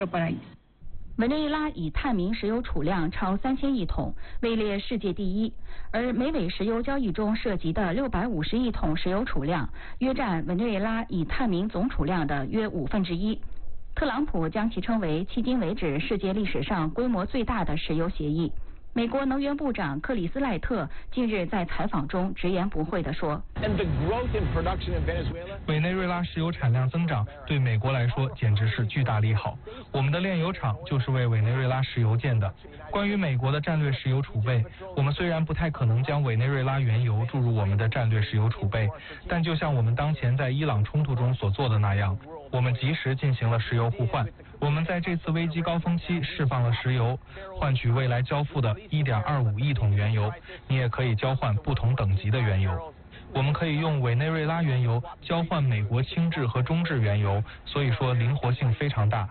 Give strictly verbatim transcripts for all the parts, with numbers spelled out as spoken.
委内瑞拉以探明石油储量超三千亿桶，位列世界第一，而美委石油交易中涉及的六百五十亿桶石油储量，约占委内瑞拉已探明总储量的约五分之一。特朗普将其称为迄今为止世界历史上规模最大的石油协议。美国能源部长克里斯赖特近日在采访中直言不讳地说， 委内瑞拉石油产量增长对美国来说简直是巨大利好。我们的炼油厂就是为委内瑞拉石油建的。关于美国的战略石油储备，我们虽然不太可能将委内瑞拉原油注入我们的战略石油储备，但就像我们当前在伊朗冲突中所做的那样，我们及时进行了石油互换。我们在这次危机高峰期释放了石油，换取未来交付的 一点二五亿桶原油。你也可以交换不同等级的原油。我们可以用委内瑞拉原油交换美国轻质和中质原油，所以说灵活性非常大。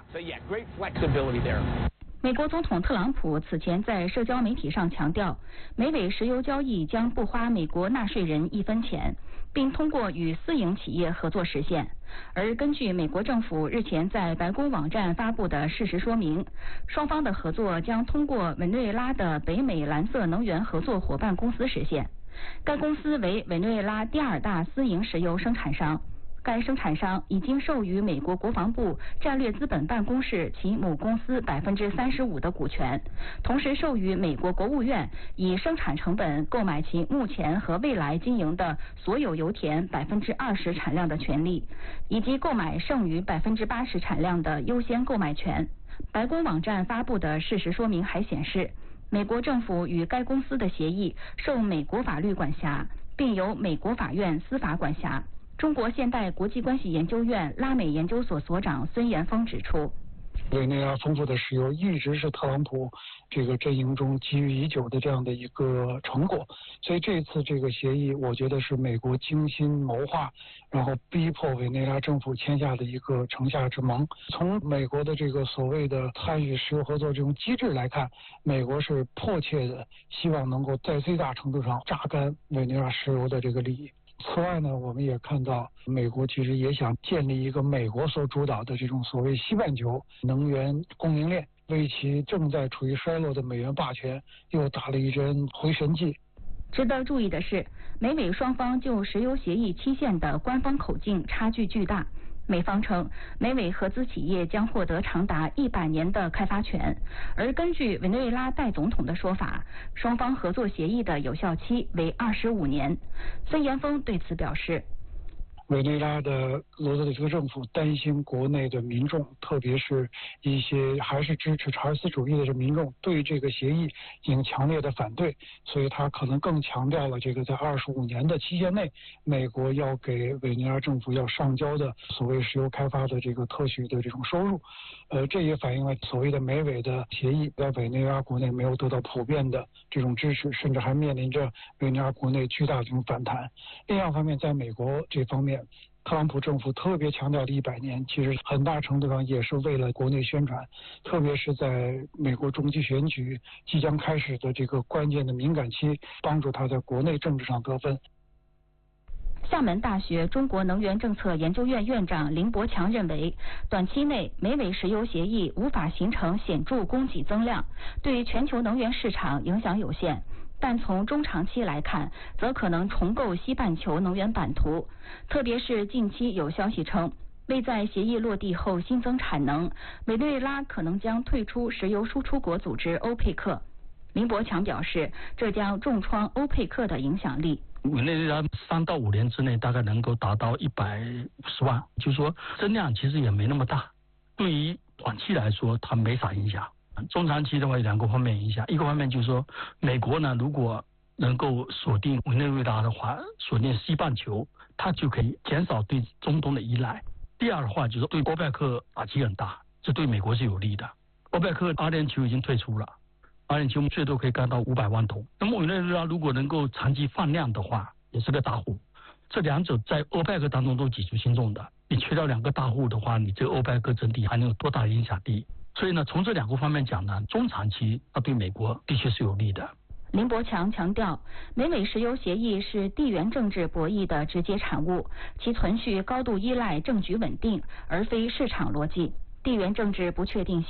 美国总统特朗普此前在社交媒体上强调，美委石油交易将不花美国纳税人一分钱，并通过与私营企业合作实现。而根据美国政府日前在白宫网站发布的事实说明，双方的合作将通过委内瑞拉的北美蓝色能源合作伙伴公司实现。该公司为委内瑞拉第二大私营石油生产商。该生产商已经授予美国国防部战略资本办公室其母公司百分之三十五的股权，同时授予美国国务院以生产成本购买其目前和未来经营的所有油田百分之二十产量的权利，以及购买剩余百分之八十产量的优先购买权。白宫网站发布的事实说明还显示，美国政府与该公司的协议受美国法律管辖，并由美国法院司法管辖。中国现代国际关系研究院拉美研究所所长孙岩峰指出， 委内瑞拉丰富的石油一直是特朗普这个阵营中急于已久的这样的一个成果，所以这次这个协议，我觉得是美国精心谋划，然后逼迫委内瑞拉政府签下的一个城下之盟。从美国的这个所谓的参与石油合作这种机制来看，美国是迫切的希望能够在最大程度上榨干委内瑞拉石油的这个利益。此外呢，我们也看到美国其实也想建立一个美国所主导的这种所谓西半球能源供应链，为其正在处于衰落的美元霸权又打了一针回神剂。 值得注意的是，美美双方就石油协议期限的官方口径差距巨大。美方称，美委合资企业将获得长达一百年的开发权，而根据委内瑞拉代总统的说法，双方合作协议的有效期为二十五年。孙岩峰对此表示， 委内瑞拉的罗德里戈政府担心国内的民众，特别是一些还是支持查尔斯主义的这民众，对这个协议进行强烈的反对，所以他可能更强调了这个在二十五年的期限内，美国要给委内瑞拉政府要上交的所谓石油开发的这个特许的这种收入。呃，这也反映了所谓的美委的协议在委内瑞拉国内没有得到普遍的这种支持，甚至还面临着委内瑞拉国内巨大的这种反弹。另一方面，在美国这方面，特朗普政府特别强调的一百年，其实很大程度上也是为了国内宣传，特别是在美国中期选举即将开始的这个关键的敏感期，帮助他在国内政治上得分。 厦门大学中国能源政策研究院院长林伯强认为，短期内美委石油协议无法形成显著供给增量，对全球能源市场影响有限。但从中长期来看，则可能重构西半球能源版图。特别是近期有消息称，未在协议落地后新增产能，委内瑞拉可能将退出石油输出国组织欧佩克。林伯强表示，这将重创欧佩克的影响力。 委内瑞拉三到五年之内大概能够达到一百五十万，就是说增量其实也没那么大。对于短期来说，它没啥影响。中长期的话有两个方面影响，一个方面就是说，美国呢如果能够锁定委内瑞拉的话，锁定西半球，它就可以减少对中东的依赖。第二的话就是对欧佩克打击很大，这对美国是有利的。欧佩克阿联酋已经退出了，阿联酋最多可以干到五百万桶。那么委内瑞拉如果能够长期放量的话，也是个大户。这两者在欧佩克当中都举足轻重的。你缺掉两个大户的话，你这个欧佩克整体还能有多大的影响力？所以呢，从这两个方面讲呢，中长期它对美国的确是有利的。 林伯强强调，美美石油协议是地缘政治博弈的直接产物，其存续高度依赖政局稳定，而非市场逻辑。 地缘政治不确定性。